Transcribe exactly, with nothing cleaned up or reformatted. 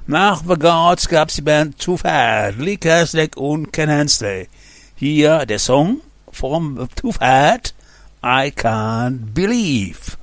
Nach The Gods gab's die Band Too Fat, Lee Kerslake und Ken Hensley. Hier der Song from Too Fat, I Can't Believe.